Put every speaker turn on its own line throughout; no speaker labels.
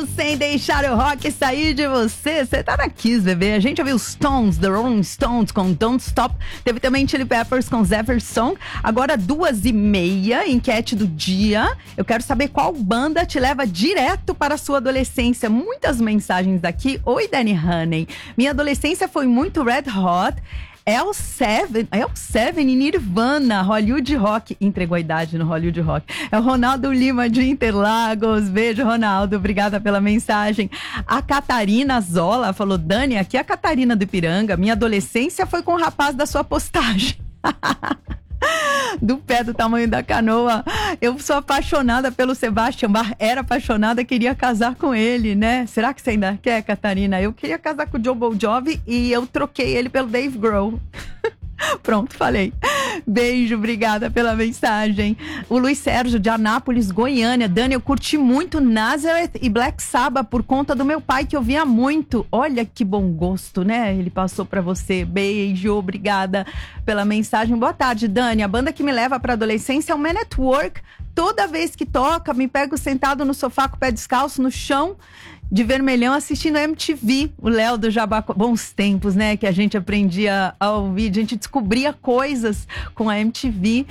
Sem deixar o rock sair de você. Você tá na Kiss, bebê. A gente ouviu Stones, The Rolling Stones com Don't Stop. Teve também Chili Peppers com Zephyr Song. Agora 2h30, enquete do dia. Eu quero saber qual banda te leva direto para a sua adolescência. Muitas mensagens aqui. Oi, Danny Honey. Minha adolescência foi muito Red Hot. L7 e Nirvana, Hollywood Rock. Entregou a idade no Hollywood Rock. É o Ronaldo Lima de Interlagos. Beijo, Ronaldo. Obrigada pela mensagem. A Catarina Zola falou: Dani, aqui é a Catarina do Ipiranga. Minha adolescência foi com o rapaz da sua postagem. Do pé do tamanho da canoa. Eu sou apaixonada pelo Sebastian Bach. Era apaixonada, queria casar com ele, né? Será que você ainda quer, Catarina? Eu queria casar com o Joe Bon Jovi e eu troquei ele pelo Dave Grohl. Pronto, falei. Beijo, obrigada pela mensagem. O Luiz Sérgio de Anápolis, Goiânia. Dani, eu curti muito Nazareth e Black Sabbath por conta do meu pai, que eu via muito. Olha que bom gosto, né? Ele passou pra você. Beijo, obrigada pela mensagem. Boa tarde, Dani. A banda que me leva pra adolescência é o Man at Work. Toda vez que toca, me pego sentado no sofá com o pé descalço no chão, de vermelhão, assistindo a MTV. O Léo do Jabaquara. Bons tempos, né? Que a gente aprendia a ouvir. A gente descobria coisas com a MTV.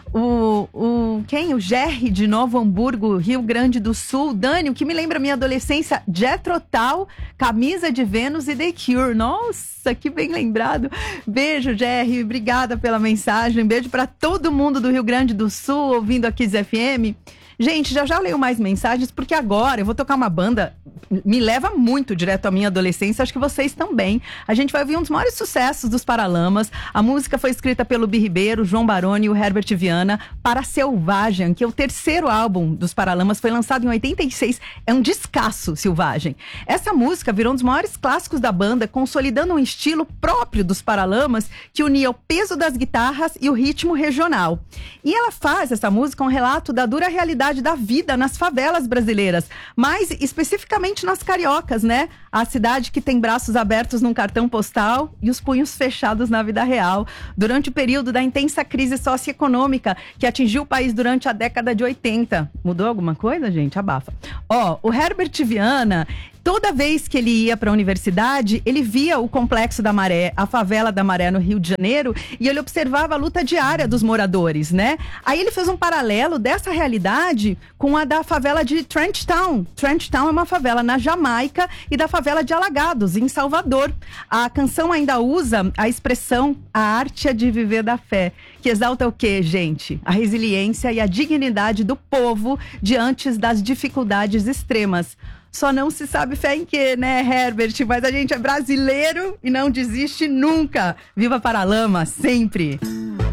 Quem? O Jerry de Novo Hamburgo, Rio Grande do Sul. Dani, o que me lembra a minha adolescência? Jethro Tull, Camisa de Vênus e The Cure. Nossa, que bem lembrado. Beijo, Jerry. Obrigada pela mensagem. Beijo para todo mundo do Rio Grande do Sul ouvindo a Kiss FM. Gente, já leio mais mensagens, porque agora eu vou tocar uma banda, me leva muito direto à minha adolescência, acho que vocês também. A gente vai ouvir um dos maiores sucessos dos Paralamas. A música foi escrita pelo Bi Ribeiro, João Baroni e o Herbert Viana, para Selvagem, que é o terceiro álbum dos Paralamas, foi lançado em 86. É um descasso, Selvagem. Essa música virou um dos maiores clássicos da banda, consolidando um estilo próprio dos Paralamas, que unia o peso das guitarras e o ritmo regional. E ela faz, essa música, um relato da dura realidade da vida nas favelas brasileiras, mais especificamente nas cariocas, né? A cidade que tem braços abertos num cartão postal e os punhos fechados na vida real, durante o período da intensa crise socioeconômica que atingiu o país durante a década de 80. Mudou alguma coisa, gente? Abafa. O Herbert Viana, toda vez que ele ia para a universidade, ele via o Complexo da Maré, a favela da Maré no Rio de Janeiro, e ele observava a luta diária dos moradores, né? Aí ele fez um paralelo dessa realidade com a da favela de Trench Town. Trench Town é uma favela na Jamaica e da favela de Alagados, em Salvador. A canção ainda usa a expressão "a arte é de viver da fé", que exalta o quê, gente? A resiliência e a dignidade do povo diante das dificuldades extremas. Só não se sabe fé em quê, né, Herbert? Mas a gente é brasileiro e não desiste nunca. Viva Paralama, sempre!